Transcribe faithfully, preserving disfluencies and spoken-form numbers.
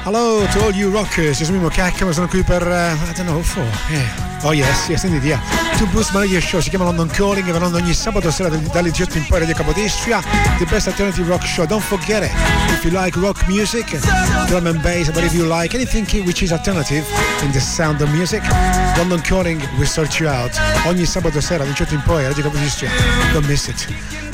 Hello to all you rockers, io sono Mimo Cacca, ma sono qui per, uh, I don't know, for, yeah. Oh yes, yes, indeed, yeah. Two Boost Radio Show, si chiama London Calling, e vanno ogni sabato sera dalle diciotto in poi Radio Capodistria, the best alternative rock show. Don't forget it, if you like rock music, drum and bass, but if you like anything which is alternative in the sound of music, London Calling will sort you out. Ogni sabato sera dalle diciotto in poi Radio Capodistria, don't miss it.